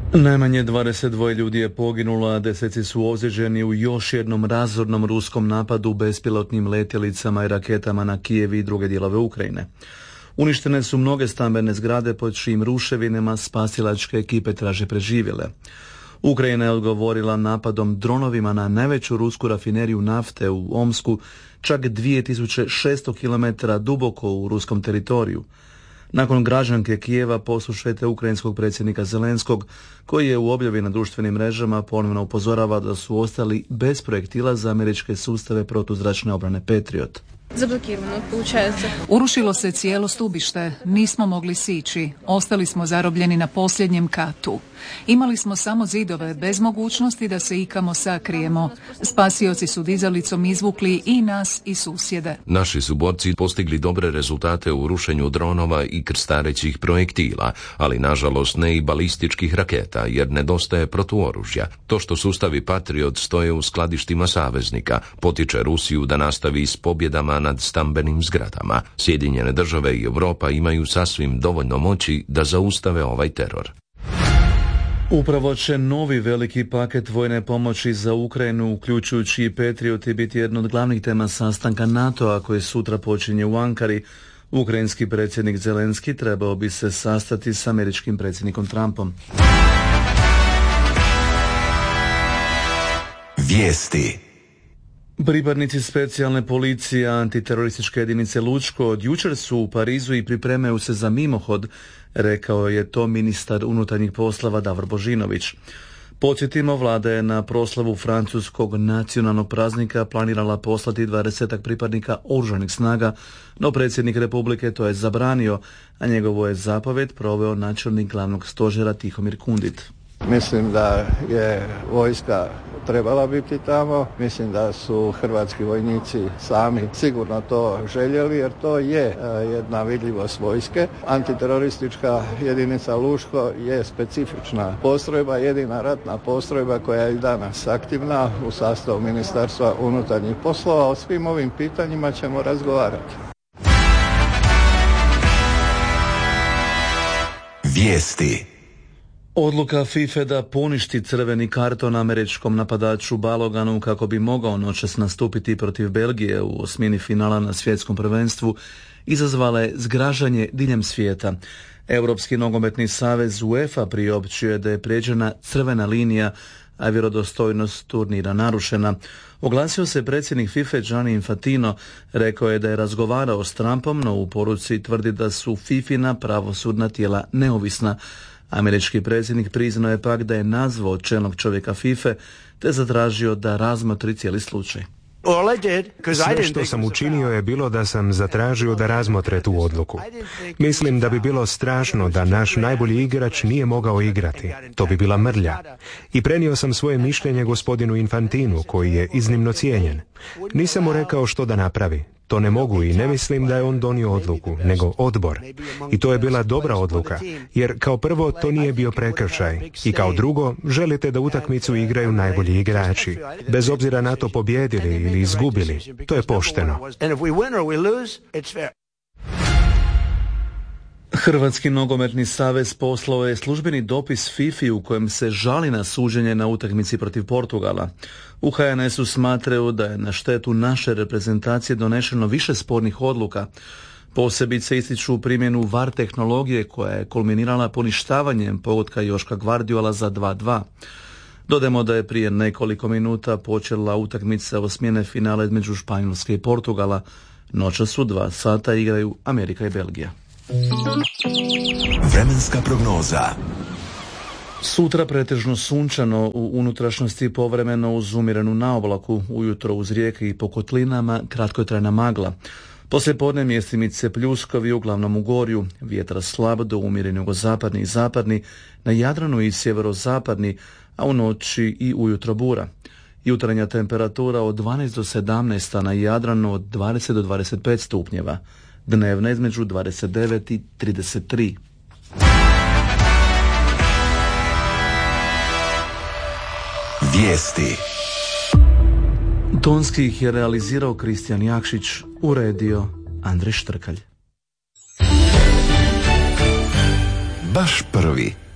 Najmanje 22 ljudi je poginulo, a deseci su ozlijeđeni u još jednom razornom ruskom napadu bespilotnim letjelicama i raketama na Kijev i druge dijelove Ukrajine. Uništene su mnoge stambene zgrade pod čijim ruševinama spasilačke ekipe traže preživjele. Ukrajina je odgovorila napadom dronovima na najveću rusku rafineriju nafte u Omsku, čak 2600 km duboko u ruskom teritoriju. Nakon građanke Kijeva poslušajte ukrajinskog predsjednika Zelenskog, koji je u objavi na društvenim mrežama ponovno upozorava da su ostali bez projektila za američke sustave protuzračne obrane Patriot. Zablokirano, получается. Urušilo se cijelo stubište, nismo mogli sići, ostali smo zarobljeni na posljednjem katu. Imali smo samo zidove, bez mogućnosti da se ikamo sakrijemo. Spasioci su dizalicom izvukli i nas i susjede. Naši su borci postigli dobre rezultate u rušenju dronova i krstarećih projektila, ali nažalost ne i balističkih raketa, jer nedostaje protuoružja. To što sustavi Patriot stoje u skladištima saveznika, potiče Rusiju da nastavi s pobjedama nad stambenim zgradama. Sjedinjene države i Europa imaju sasvim dovoljno moći da zaustave ovaj teror. Upravo će novi veliki paket vojne pomoći za Ukrajinu, uključujući i Patrioti, biti jedna od glavnih tema sastanka NATO-a koji sutra počinje u Ankari. Ukrajinski predsjednik Zelenski trebao bi se sastati s američkim predsjednikom Trumpom. Vijesti. Pripadnici specijalne policije antiterorističke jedinice Lučko od jučer su u Parizu i pripremaju se za mimohod, rekao je to ministar unutarnjih poslova Davor Božinović. Podsjetimo, vlada je na proslavu francuskog nacionalnog praznika planirala poslati 20 pripadnika oružanih snaga, no predsjednik Republike to je zabranio, a njegovo je zapovjed proveo načelnik glavnog stožera Tihomir Kundit. Mislim da je vojska trebala biti tamo, mislim da su hrvatski vojnici sami sigurno to željeli, jer to je jedna vidljivost vojske. Antiteroristička jedinica Luško je specifična postrojba, jedina ratna postrojba koja je i danas aktivna u sastavu Ministarstva unutarnjih poslova. O svim ovim pitanjima ćemo razgovarati. Vijesti. Odluka FIFA da poništi crveni karton američkom napadaču Baloganu kako bi mogao noćas nastupiti protiv Belgije u osmini finala na svjetskom prvenstvu izazvala je zgražanje diljem svijeta. Europski nogometni savez UEFA priopćio je da je prijeđena crvena linija, a vjerodostojnost turnira narušena. Oglasio se predsjednik FIFA Gianni Infantino, rekao je da je razgovarao s Trumpom, no u poruci tvrdi da su FIFIna pravosudna tijela neovisna. Američki predsjednik priznao je pak da je nazvao čelnog čovjeka FIFA te zatražio da razmotri cijeli slučaj. Sve što sam učinio je bilo da sam zatražio da razmotre tu odluku. Mislim da bi bilo strašno da naš najbolji igrač nije mogao igrati. To bi bila mrlja. I prenio sam svoje mišljenje gospodinu Infantinu, koji je iznimno cijenjen. Nisam mu rekao što da napravi. To ne mogu i ne mislim da je on donio odluku, nego odbor. I to je bila dobra odluka, jer kao prvo to nije bio prekršaj i kao drugo želite da utakmicu igraju najbolji igrači. Bez obzira na to pobijedili ili izgubili, to je pošteno. Hrvatski nogometni savez poslao je službeni dopis FIFA u kojem se žali na suđenje na utakmici protiv Portugala. U HNS-u smatraju da je na štetu naše reprezentacije donešeno više spornih odluka. Posebice ističu primjenu VAR tehnologije koja je kulminirala poništavanjem pogotka Joška Gvardiola za 2:2. Dodajmo da je prije nekoliko minuta počela utakmica osmine finala između Španjolske i Portugala. Noćas u 2 sata igraju Amerika i Belgija. Vremenska prognoza. Sutra pretežno sunčano, u unutrašnjosti povremeno uz umjerenu naoblaku, ujutro uz rijeke i po kotlinama kratkotrajna magla. Poslijepodne mjestimice pljuskovi, uglavnom u gorju, vjetar slab do umjeren jugozapadni i zapadni, na Jadranu i sjeverozapadni, a u noći i ujutro bura. Jutarnja temperatura od 12 do 17, a na Jadranu od 20 do 25 stupnjeva. Dnevna između 29 i 33. Vijesti. Tonski ih je realizirao Kristijan Jakšić, uredio Andrej Štrkalj. Baš prvi.